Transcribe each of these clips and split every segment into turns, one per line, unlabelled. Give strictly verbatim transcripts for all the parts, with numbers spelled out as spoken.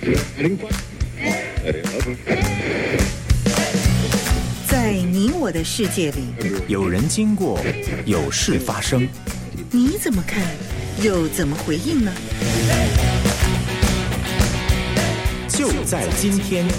在你我的世界里，
有人经过，有事发生，
你怎么看，又怎么回应呢？
就在今天。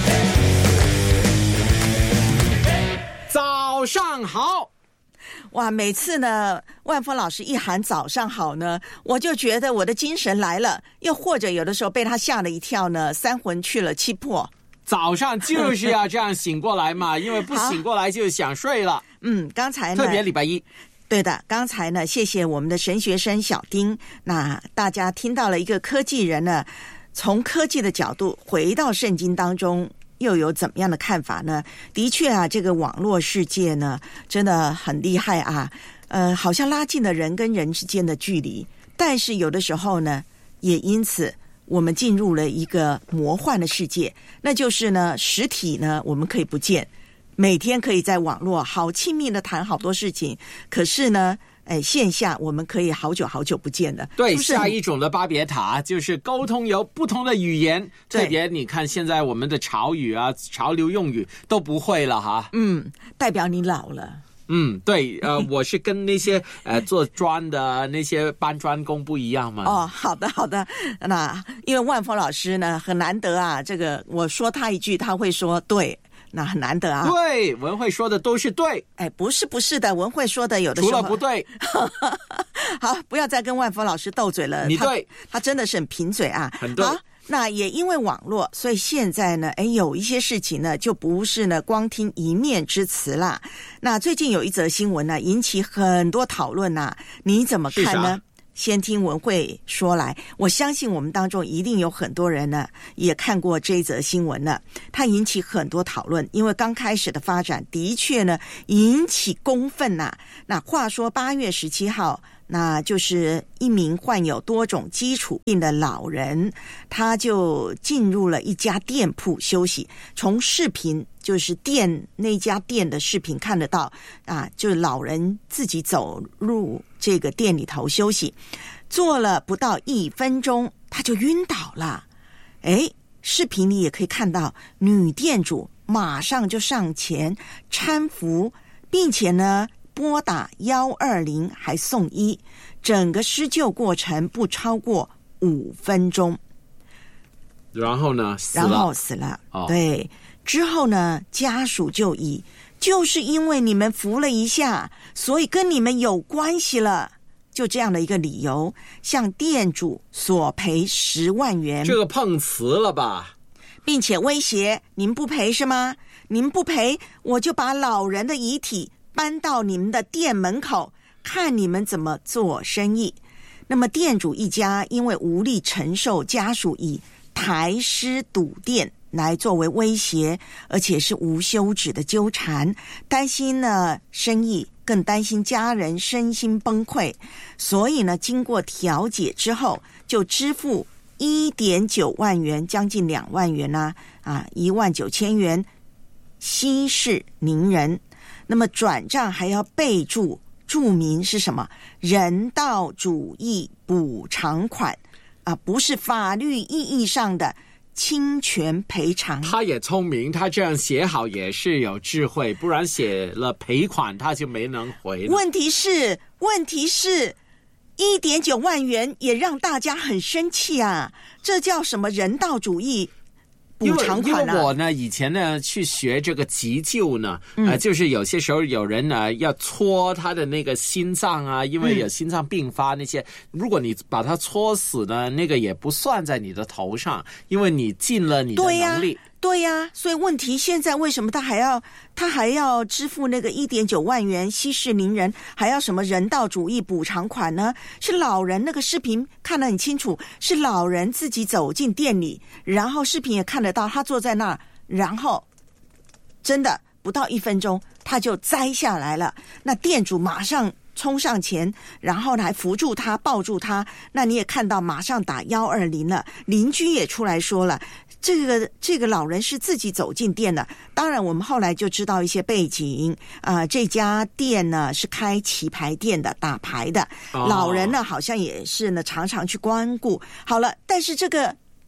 早上好。
哇，每次呢万峰老师一喊早上好呢，我就觉得我的精神来了，又或者有的时候被他吓了一跳呢，三魂去了七魄。
早上就是要这样醒过来嘛，因为不醒过来就想睡了。
嗯，刚才呢
特别礼拜一，
对的，刚才呢谢谢我们的神学生小丁，那大家听到了一个科技人呢从科技的角度回到圣经当中又有怎么样的看法呢？的确啊，这个网络世界呢真的很厉害啊，呃，好像拉近了人跟人之间的距离，但是有的时候呢也因此我们进入了一个魔幻的世界，那就是呢实体呢我们可以不见，每天可以在网络好亲密的谈好多事情，可是呢哎，线下我们可以好久好久不见的。
对，下一种的巴别塔就是沟通有不同的语言，特别你看现在我们的潮语啊、潮流用语都不会了哈。
嗯，代表你老了。
嗯，对，呃，我是跟那些呃做砖的那些搬砖工不一样嘛。
哦，好的好的，那因为万峰老师呢很难得啊，这个我说他一句，他会说对。那很难得啊！
对，文慧说的都是对。
哎，不是不是的，文慧说的有的时候
除了不对。
好，不要再跟万峰老师斗嘴了。
你对，
他, 他真的是很贫嘴啊。
很对。
好，那也因为网络，所以现在呢，哎，有一些事情呢，就不是呢光听一面之词啦。那最近有一则新闻呢，引起很多讨论呐、啊，你怎么看呢？先听文慧说来，我相信我们当中一定有很多人呢也看过这一则新闻了，它引起很多讨论，因为刚开始的发展的确呢引起公愤呐、啊。那话说八月十七号，那就是一名患有多种基础病的老人，他就进入了一家店铺休息，从视频就是店那家店的视频看得到啊，就是老人自己走入这个店里头休息，做了不到一分钟他就晕倒了。诶，视频里也可以看到女店主马上就上前搀扶，并且呢拨打一二零还送医，整个施救过程不超过五分钟。
然后呢死了。
然后死了、
哦、
对，之后呢家属就以就是因为你们扶了一下，所以跟你们有关系了，就这样的一个理由向店主索赔十万元。
这个碰瓷了吧，
并且威胁您不赔是吗？您不赔我就把老人的遗体搬到你们的店门口，看你们怎么做生意。那么店主一家因为无力承受家属以抬尸堵店来作为威胁，而且是无休止的纠缠，担心呢生意，更担心家人身心崩溃，所以呢经过调解之后就支付 一点九万元，将近两万元啊啊一万九千元息事宁人。那么转账还要备注注明是什么？人道主义补偿款啊，不是法律意义上的侵权赔偿。
他也聪明，他这样写好也是有智慧，不然写了赔款他就没能回了。
问题是问题是 一点九万元也让大家很生气啊，这叫什么人道主义补偿款啊？
因为我呢以前呢去学这个急救呢、嗯呃、就是有些时候有人呢要戳他的那个心脏啊，因为有心脏病发那些、嗯、如果你把他戳死呢，那个也不算在你的头上，因为你尽了你的能力。
对呀、啊，所以问题现在为什么他还要他还要支付那个 一点九万元息事宁人，还要什么人道主义补偿款呢？是老人，那个视频看得很清楚，是老人自己走进店里，然后视频也看得到他坐在那儿，然后真的不到一分钟他就栽下来了，那店主马上冲上前，然后还扶住他抱住他，那你也看到马上打一二零了，邻居也出来说了，这个这个老人是自己走进店的。当然我们后来就知道一些背景啊、呃，这家店呢是开棋牌店的，打牌的、哦、老人呢好像也是呢常常去光顾。好了，但是这个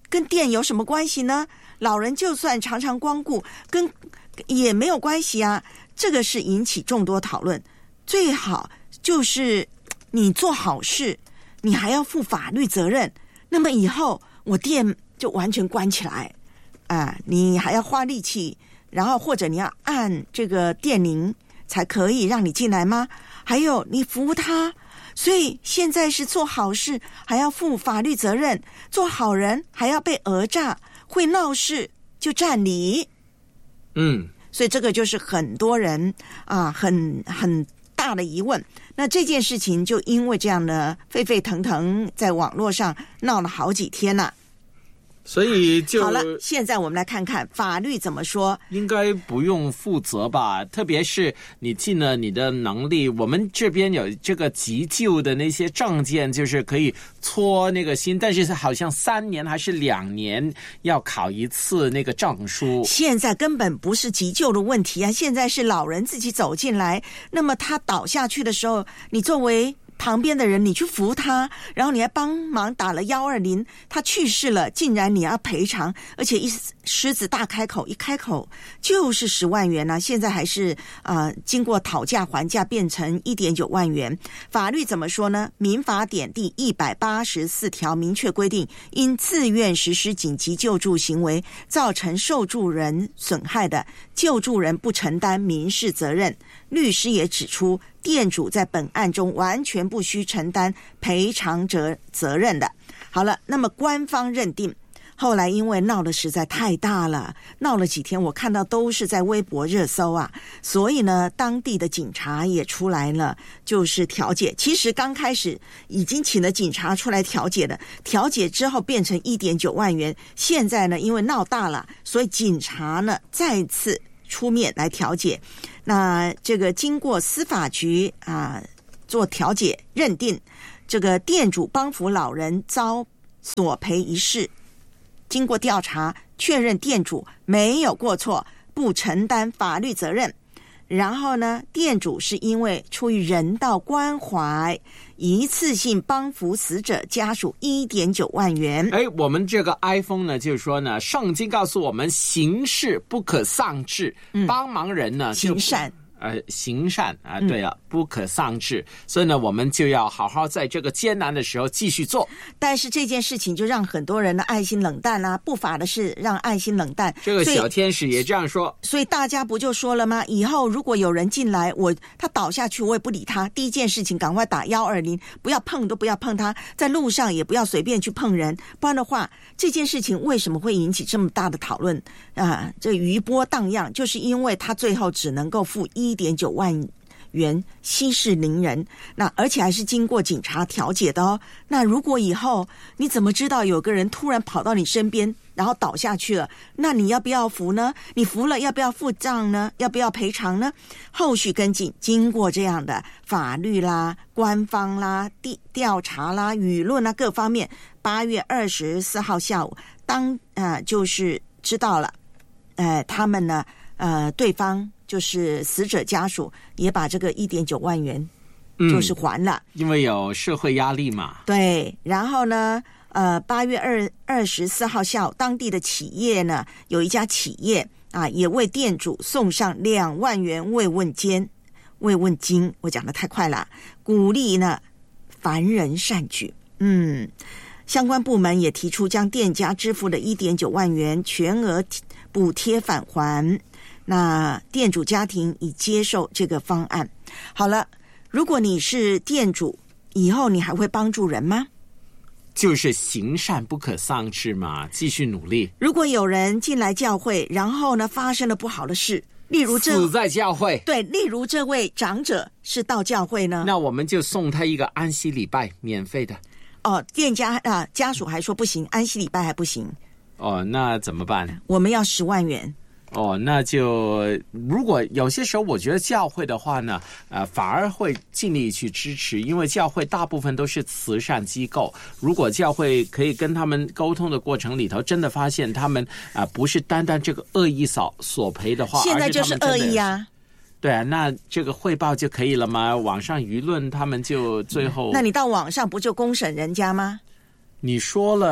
跟电有什么关系呢？老人就算常常光顾，跟也没有关系啊。这个是引起众多讨论。最好就是你做好事，你还要负法律责任，那么以后我店就完全关起来啊！你还要花力气，然后或者你要按这个电铃才可以让你进来吗？还有你服他，所以现在是做好事还要负法律责任，做好人还要被讹诈，会闹事就占理。
嗯，
所以这个就是很多人啊，很很大的疑问。那这件事情就因为这样的沸沸腾腾，在网络上闹了好几天了。
所以就
好了，现在我们来看看法律怎么说。
应该不用负责吧，特别是你尽了你的能力。我们这边有这个急救的那些证件，就是可以搓那个心，但是好像三年还是两年要考一次那个证书。
现在根本不是急救的问题啊，现在是老人自己走进来，那么他倒下去的时候，你作为旁边的人，你去扶他，然后你还帮忙打了一二零，他去世了，竟然你要赔偿，而且一狮子大开口，一开口就是十万元呢、啊。现在还是呃经过讨价还价变成一点九万元。法律怎么说呢？民法典第一百八十四条明确规定，因自愿实施紧急救助行为造成受助人损害的，救助人不承担民事责任。律师也指出，店主在本案中完全不需承担赔偿责责任的。好了，那么官方认定，后来因为闹得实在太大了，闹了几天，我看到都是在微博热搜啊，所以呢，当地的警察也出来了，就是调解。其实刚开始已经请了警察出来调解的，调解之后变成一点九万元，现在呢，因为闹大了，所以警察呢再次出面来调解。那这个经过司法局啊做调解，认定这个店主帮扶老人遭索赔一事，经过调查确认店主没有过错，不承担法律责任。然后呢，店主是因为出于人道关怀，一次性帮扶死者家属一点九万元。
哎，我们这个 iPhone 呢，就是说呢，圣经告诉我们，行事不可丧志，嗯、帮忙人呢
行善。
呃，行善啊，对了、嗯，不可丧志，所以呢，我们就要好好在这个艰难的时候继续做。
但是这件事情就让很多人的爱心冷淡啊，不法的事让爱心冷淡。
这个小天使也这样说，
所以大家不就说了吗？以后如果有人进来，我他倒下去，我也不理他。第一件事情，赶快打一二零，不要碰都不要碰他，在路上也不要随便去碰人，不然的话，这件事情为什么会引起这么大的讨论啊？这余波荡漾，就是因为他最后只能够付一点九万元息事宁人，那而且还是经过警察调解的哦。那如果以后你怎么知道有个人突然跑到你身边，然后倒下去了，那你要不要扶呢？你扶了要不要付账呢？要不要赔偿呢？后续跟进，经过这样的法律啦、官方啦、调查啦、舆论啦各方面，八月二十四号下午，当呃就是知道了，呃他们呢呃对方。就是死者家属也把这个一点九万元就是还了、
嗯、因为有社会压力嘛。
对，然后呢呃八月二二十四号下午，当地的企业呢有一家企业啊也为店主送上两万元慰问金慰问金，我讲得太快了，鼓励呢凡人善举。嗯，相关部门也提出将店家支付的一点九万元全额补贴返还。那店主家庭已接受这个方案。好了，如果你是店主，以后你还会帮助人吗？
就是行善不可丧志嘛，继续努力。
如果有人进来教会，然后呢发生了不好的事，例如这
死在教会，
对，例如这位长者是到教会呢，
那我们就送他一个安息礼拜，免费的。
哦，店家啊家属还说不行，安息礼拜还不行。
哦，那怎么办？
我们要十万元。
哦，那就如果有些时候我觉得教会的话呢，呃，反而会尽力去支持，因为教会大部分都是慈善机构。如果教会可以跟他们沟通的过程里头，真的发现他们啊、呃、不是单单这个恶意索索赔的话，
现在就是恶意啊。
对啊，那这个汇报就可以了吗？网上舆论他们就最后，
那你到网上不就公审人家吗？
你说了。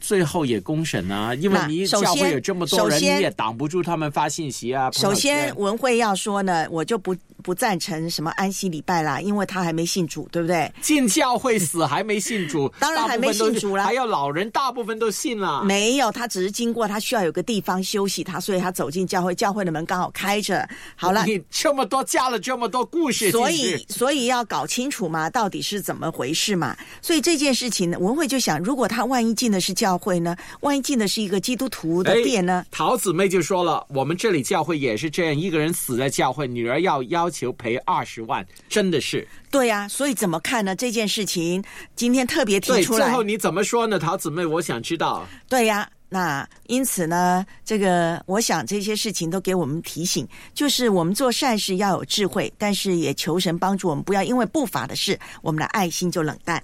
最后也公审啊，因为你教会有这么多人，你也挡不住他们发信息啊。
首先文慧要说呢，我就不不赞成什么安息礼拜啦，因为他还没信主，对不对？
进教会死还没信主，
当然还没信主啦，
还有老人大部分都信了。
没有，他只是经过，他需要有个地方休息他，所以他走进教会，教会的门刚好开着。好了，
你这么多加了这么多故事，
所以所以要搞清楚嘛，到底是怎么回事嘛。所以这件事情呢，文慧就想，如果他万一进的是教会呢，万一进的是一个基督徒的店呢？
陶姊妹就说了，我们这里教会也是这样，一个人死在教会，女儿要要求赔二十万，真的是。
对呀、啊，所以怎么看呢？这件事情今天特别提出来，
对，最后你怎么说呢，陶姊妹？我想知道。
对呀、啊。那因此呢，这个我想这些事情都给我们提醒，就是我们做善事要有智慧，但是也求神帮助我们，不要因为不法的事，我们的爱心就冷淡。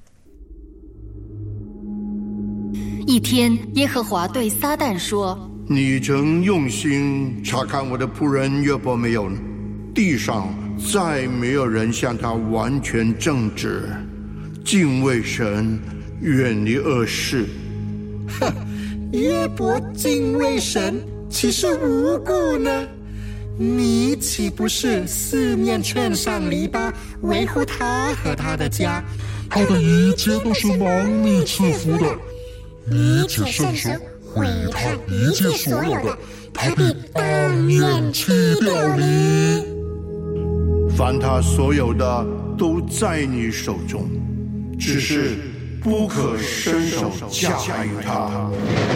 一天，耶和华对撒旦说：
你曾用心查看我的仆人约伯没有呢？地上再没有人像他完全正直，敬畏神，远离恶事。
哼，约伯敬畏神，岂是无故呢？你岂不是四面圈上篱笆，维护他和他的家？
他的一切都是蒙你赐福的，你且伸手毁他一切所有的，他必当面弃掉你。
凡他所有的都在你手中，只是不可伸手驾驭他。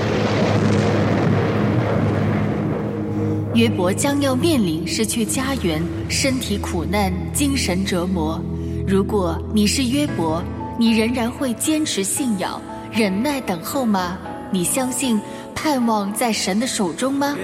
约伯将要面临失去家园、身体苦难、精神折磨。如果你是约伯，你仍然会坚持信仰、忍耐等候吗？你相信盼望在神的手中吗？